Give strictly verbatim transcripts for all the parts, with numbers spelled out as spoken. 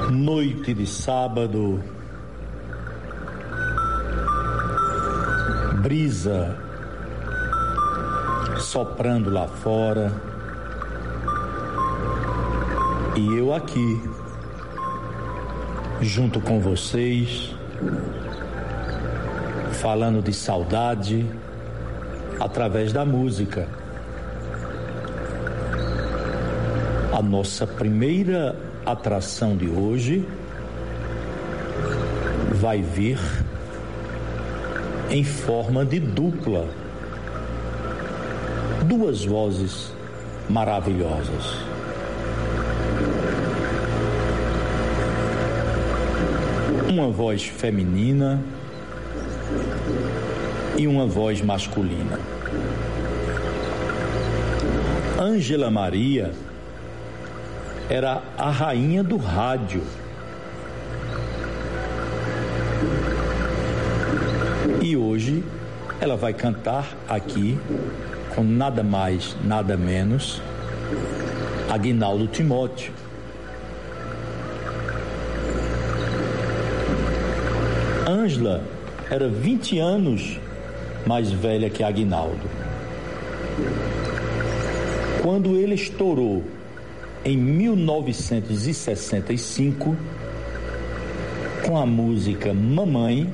Noite de sábado, brisa soprando lá fora e eu aqui junto com vocês, falando de saudade através da música. A nossa primeira atração de hoje vai vir em forma de dupla, duas vozes maravilhosas. Uma voz feminina e uma voz masculina. Ângela Maria era a rainha do rádio. E hoje ela vai cantar aqui com nada mais, nada menos, Aguinaldo Timóteo. Ângela era vinte anos mais velha que Aguinaldo. Quando ele estourou em mil novecentos e sessenta e cinco, com a música Mamãe,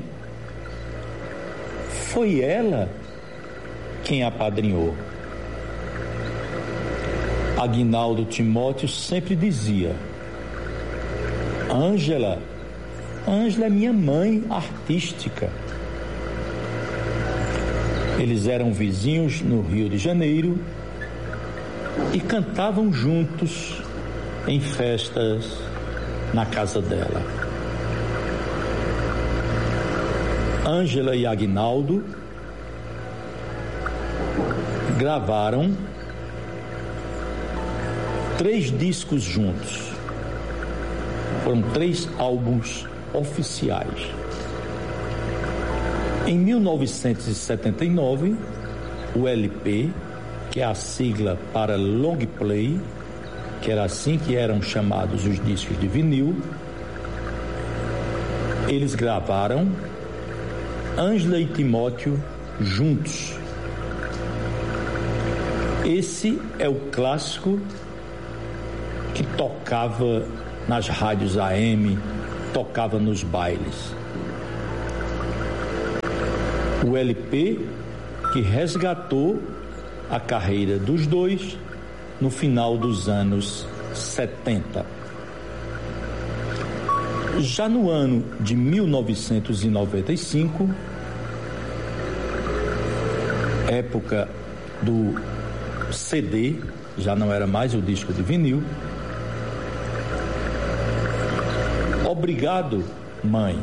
foi ela quem apadrinhou. Aguinaldo Timóteo sempre dizia: Ângela, Ângela é minha mãe artística. Eles eram vizinhos no Rio de Janeiro e cantavam juntos em festas na casa dela. Ângela e Aguinaldo gravaram três discos juntos. Foram três álbuns oficiais. Em mil novecentos e setenta e nove, o L P, que é a sigla para long play, que era assim que eram chamados os discos de vinil, eles gravaram Ângela e Timóteo juntos. Esse é o clássico que tocava nas rádios A M, tocava nos bailes. O L P que resgatou a carreira dos dois no final dos anos setenta. Já no ano de mil novecentos e noventa e cinco, época do C D, já não era mais o disco de vinil. Obrigado, Mãe.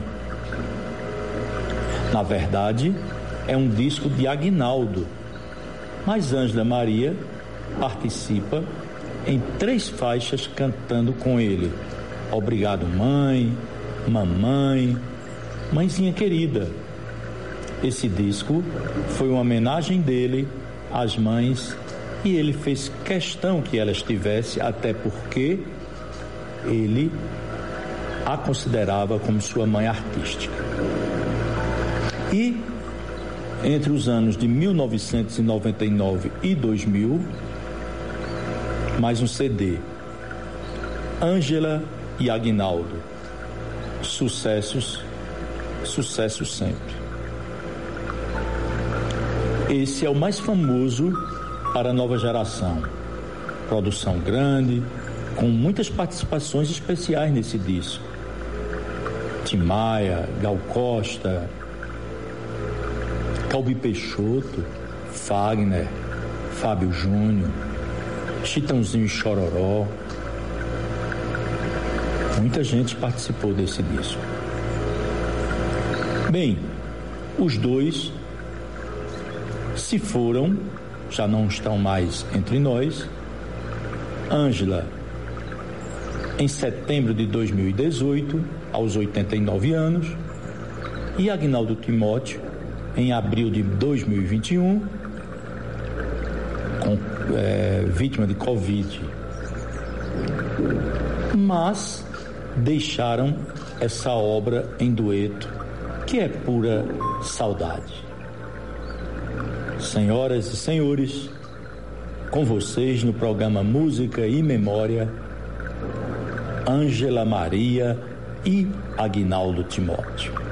Na verdade, é um disco de Aguinaldo, mas Ângela Maria participa em três faixas cantando com ele: Obrigado, Mãe, Mamãe, Mãezinha Querida. Esse disco foi uma homenagem dele às mães e ele fez questão que ela estivesse, até porque ele a considerava como sua mãe artística. E entre os anos de mil novecentos e noventa e nove e dois mil, mais um C D, Ângela e Aguinaldo, sucessos, sucessos sempre. Esse é o mais famoso para a nova geração. Produção grande, com muitas participações especiais nesse disco. Tim Maia, Gal Costa, Calbi Peixoto, Fagner, Fábio Júnior, Chitãozinho e Chororó. Muita gente participou desse disco. Bem, os dois se foram, já não estão mais entre nós. Ângela, em setembro de dois mil e dezoito, aos oitenta e nove anos, e Aguinaldo Timóteo, em abril de dois mil e vinte e um, com, é, vítima de Covid. Mas deixaram essa obra em dueto, que é pura saudade. Senhoras e senhores, com vocês no programa Música e Memória, Ângela Maria e Aguinaldo Timóteo.